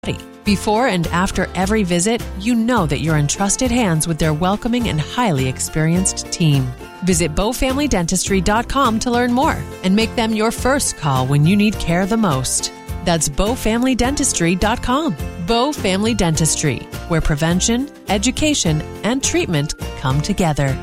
Before and after every visit, you know that you're in trusted hands with their welcoming and highly experienced team. Visit BowFamilyDentistry.com to learn more and make them your first call when you need care the most. That's BowFamilyDentistry.com. Bow Family Dentistry, where prevention, education, and treatment come together.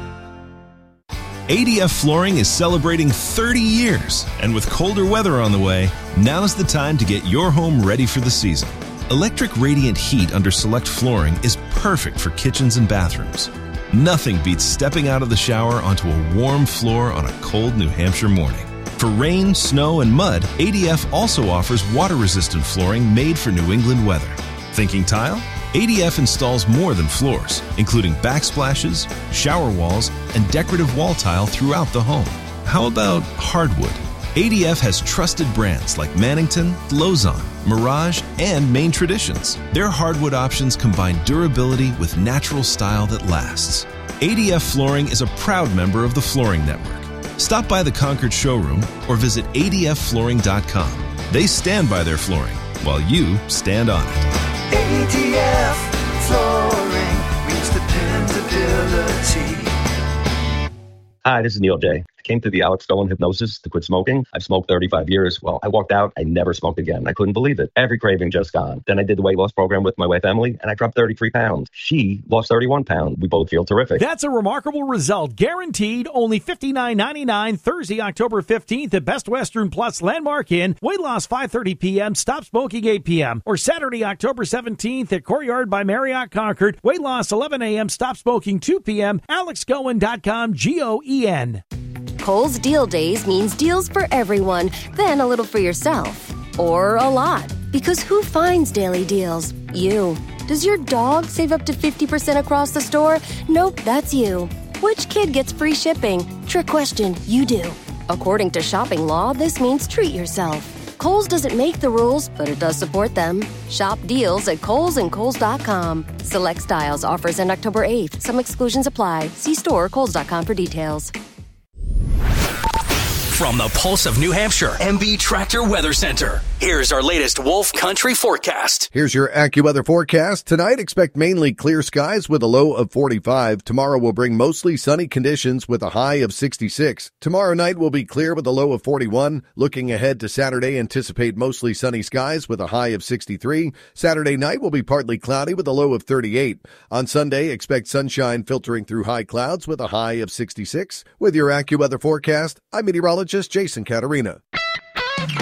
ADF Flooring is celebrating 30 years, and with colder weather on the way, now's the time to get your home ready for the season. Electric radiant heat under select flooring is perfect for kitchens and bathrooms. Nothing beats stepping out of the shower onto a warm floor on a cold New Hampshire morning. For rain, snow, and mud, ADF also offers water-resistant flooring made for New England weather. Thinking tile? ADF installs more than floors, including backsplashes, shower walls, and decorative wall tile throughout the home. How about hardwood? ADF has trusted brands like Mannington, Lozon, Mirage, and Maine Traditions. Their hardwood options combine durability with natural style that lasts. ADF Flooring is a proud member of the Flooring Network. Stop by the Concord showroom or visit adfflooring.com. They stand by their flooring while you stand on it. ADF Flooring means dependability. Hi, this is Neil J. I came through the Alex Dolan hypnosis to quit smoking. I've smoked 35 years. Well, I walked out. I never smoked again. I couldn't believe it. Every craving just gone. Then I did the weight loss program with my wife, Emily, and I dropped 33 pounds. She lost 31 pounds. We both feel terrific. That's a remarkable result. Guaranteed. Only $59.99 Thursday, October 15th at Best Western Plus Landmark Inn. Weight loss 5:30 p.m. Stop smoking 8 p.m. Or Saturday, October 17th at Courtyard by Marriott Concord. Weight loss 11 a.m. Stop smoking 2 p.m. AlexGoen.com. GOEN. Kohl's Deal Days means deals for everyone, then a little for yourself. Or a lot. Because who finds daily deals? You. Does your dog save up to 50% across the store? Nope, that's you. Which kid gets free shipping? Trick question, you do. According to shopping law, this means treat yourself. Kohl's doesn't make the rules, but it does support them. Shop deals at Kohl's and Kohl's.com. Select styles, offers end October 8th. Some exclusions apply. See store or Kohl's.com for details. From the Pulse of New Hampshire, MB Tractor Weather Center. Here's our latest Wolf Country forecast. Here's your AccuWeather forecast. Tonight, expect mainly clear skies with a low of 45. Tomorrow will bring mostly sunny conditions with a high of 66. Tomorrow night will be clear with a low of 41. Looking ahead to Saturday, anticipate mostly sunny skies with a high of 63. Saturday night will be partly cloudy with a low of 38. On Sunday, expect sunshine filtering through high clouds with a high of 66. With your AccuWeather forecast, I'm meteorologist Jason Caterina.